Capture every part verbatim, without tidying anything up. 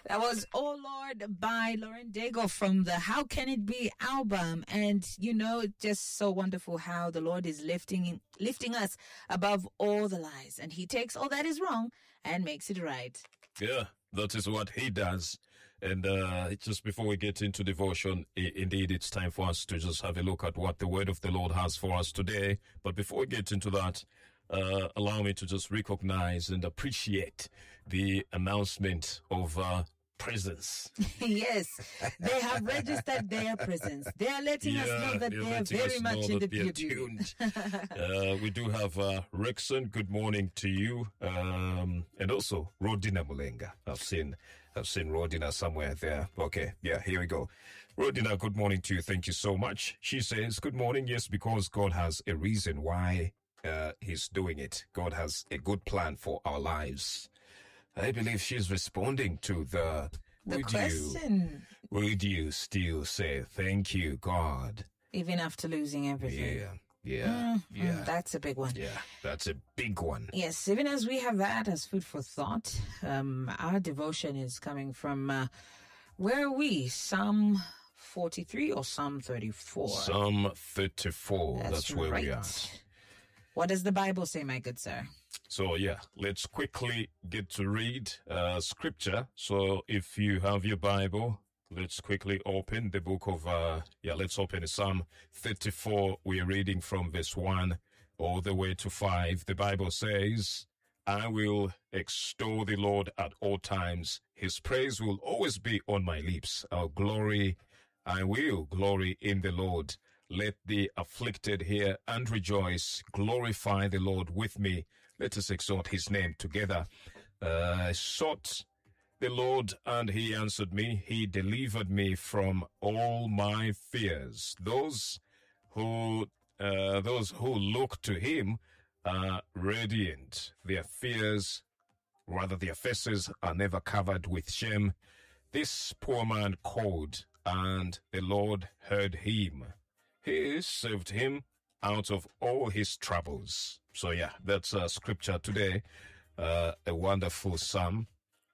That was Oh Lord by Lauren Daigle from the How Can It Be album. And, you know, just so wonderful how the Lord is lifting lifting us above all the lies. And he takes all that is wrong and makes it right. Yeah, that is what he does. And uh, just before we get into devotion, I- indeed, it's time for us to just have a look at what the word of the Lord has for us today. But before we get into that, uh, allow me to just recognize and appreciate the announcement of uh, presence. Yes, they have registered their presence. They are letting Yeah, us know that they're they are letting very us much know in the that they're pew. tuned. uh, we do have uh, Rickson. Good morning to you, um, and also Rodina Mulenga. I've seen, I've seen Rodina somewhere there. Okay, yeah, here we go. Rodina, good morning to you. Thank you so much. She says, "Good morning. Yes, because God has a reason why uh, He's doing it. God has a good plan for our lives." I believe she's responding to the, The would question, you, would you still say thank you, God? even after losing everything. Yeah, yeah, Mm, yeah. mm, that's a big one. Yeah, that's a big one. Yes, even as we have that as food for thought, um, our devotion is coming from, uh, where are we? Psalm forty-three or Psalm thirty-four? Psalm thirty-four, that's, That's where we right. are. What does the Bible say, my good sir? So yeah, let's quickly get to read uh, scripture. So if you have your Bible, let's quickly open the book of, uh, yeah, let's open Psalm thirty-four. We are reading from verse one all the way to five. The Bible says, "I will extol the Lord at all times. His praise will always be on my lips. I'll glory, I will glory in the Lord. Let the afflicted hear and rejoice. Glorify the Lord with me. Let us exalt his name together. Uh, I sought the Lord, and he answered me. He delivered me from all my fears. Those who, uh, those who look to him are radiant. Their fears, rather their faces, are never covered with shame. This poor man called, and the Lord heard him. He saved him out of all his troubles." So yeah, that's uh, scripture today. Uh, a wonderful psalm.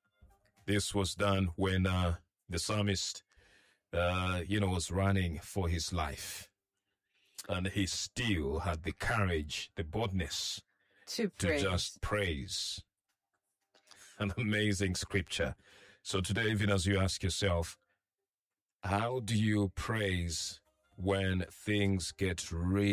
This was done when uh, the psalmist, uh, you know, was running for his life. And he still had the courage, the boldness To to praise. just praise. An amazing scripture. So today, even as you ask yourself, how do you praise when things get really